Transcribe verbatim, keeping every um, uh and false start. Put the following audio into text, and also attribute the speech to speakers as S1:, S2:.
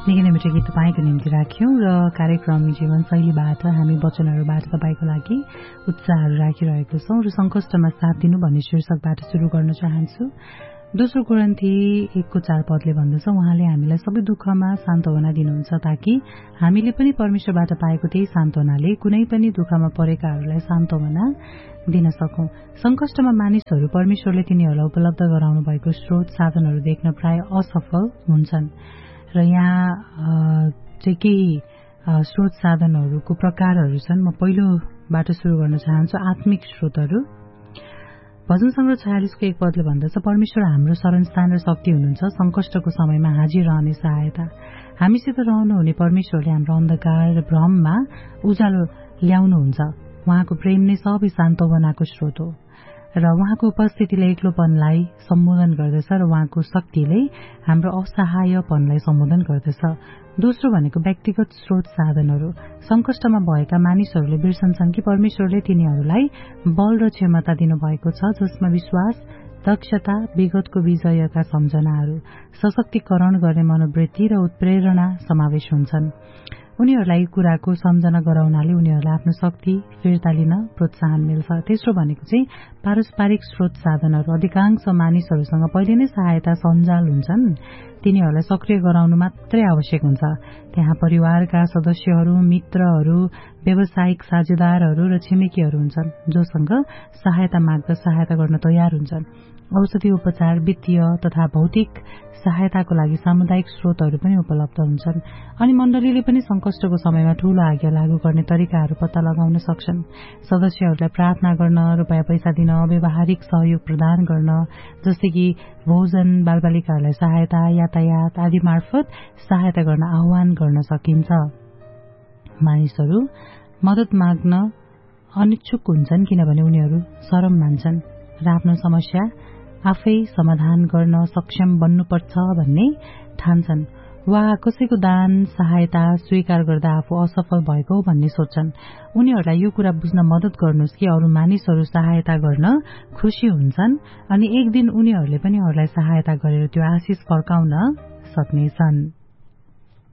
S1: निकै नै मिठो गीत तपाईँको निम्ति राख्यौं र कार्यक्रम जीवनशैलीबाट हामी वचनहरूबाट तपाईँको लागि उत्साहहरू राखिरहेको छौं र संकष्टमा साथ दिनु भन्ने शीर्षकबाट शुरू गर्न चाहन्छु। दोस्रो कोरिन्थी एकको चार पदले भन्दछ, उहाँले हामीलाई सबै दुःखमा सान्त्वना दिनुहुन्छ ताकि हामीले पनि परमेश्वरबाट पाएको त्यही सान्त्वनाले कुनै पनि दुःखमा परेकाहरूलाई सान्त्वना दिन सकौं। संकष्टमा मानिसहरू परमेश्वरले तिनीहरूलाई उपलब्ध गराउनु भएको स्रोत साधनहरू देख्न प्राय असफल हुन्छन् र यहाँ चाहिँ केही स्रोत साधनहरूको प्रकारहरू छन्। म पहिलोबाट शुरू गर्न चाहन्छु, आत्मिक स्रोतहरू। भजन संग्रह छयालिसको एक पदले भन्दछ, परमेश्वर हाम्रो शरणस्थान र शक्ति हुनुहुन्छ, संकष्टको समयमा हाजिर रहने सहायता। हामीसित रहनुहुने परमेश्वरले हाम्रो अन्धकार र भ्रममा उज्यालो ल्याउनुहुन्छ। उहाँको प्रेम नै सबै सान्त्वनाको स्रोत हो र उहाँको उपस्थितिले एक्लोपनलाई सम्बोधन गर्दछ र उहाँको शक्तिले हाम्रो असहायपनलाई सम्बोधन गर्दछ। दोस्रो भनेको व्यक्तिगत स्रोत साधनहरू। संकष्टमा भएका मानिसहरूले बिर्सन्छन् कि परमेश्वरले तिनीहरूलाई बल र क्षमता दिनुभएको छ, जसमा विश्वास, दक्षता, विगतको विजयका सम्झनाहरू, सशक्तिकरण गर्ने मनोवृत्ति र उत्प्रेरणा समावेश हुन्छन्। उनीहरूलाई कुराको सम्झना गराउनाले उनीहरूलाई आफ्नो शक्ति फिर्ता लिन प्रोत्साहन मिल्छ। तेस्रो भनेको चाहिँ पारस्परिक स्रोत साधनहरू। अधिकांश मानिसहरूसँग पहिले नै सहायता सञ्जाल हुन्छन्, तिनीहरूलाई सक्रिय गराउनु मात्रै आवश्यक हुन्छ। त्यहाँ परिवारका सदस्यहरू, मित्रहरू, व्यावसायिक साझेदारहरू र छिमेकीहरू हुन्छन् जोसँग सहायता माग्दा सहायता गर्न तयार हुन्छन्। औषधि उपचार, वित्तीय तथा भौतिक सहायताको लागि सामुदायिक स्रोतहरू पनि उपलब्ध हुन्छन्। अनि मण्डलीले पनि संकष्टको समयमा ठूलो आज्ञा लागू गर्ने तरिकाहरू पत्ता लगाउन सक्छन्। सदस्यहरूलाई प्रार्थना गर्न, रुपैयाँ पैसा दिन, व्यावहारिक सहयोग प्रदान गर्न, जस्तै कि भोजन, बालबालिकाहरूलाई सहायता, यातायात आदि मार्फत सहायता गर्न आह्वान गर्न सकिन्छ। मानिसहरू मद्दत माग्न अनिच्छुक हुन्छन् किनभने उनीहरू शरम मान्छन् र आफ्नो समस्या आफै समाधान गर्न सक्षम बन्नुपर्छ भन्ने ठान्छन् वा कसैको दान सहायता स्वीकार गर्दा आफू असफल भएको भन्ने सोच्छन्। उनीहरूलाई यो कुरा बुझ्न मद्दत गर्नुहोस् कि अरू मानिसहरू सहायता गर्न खुशी हुन्छन् अनि एक दिन उनीहरूले पनि अरूलाई सहायता गरेर त्यो आशिष फर्काउन सक्नेछन्।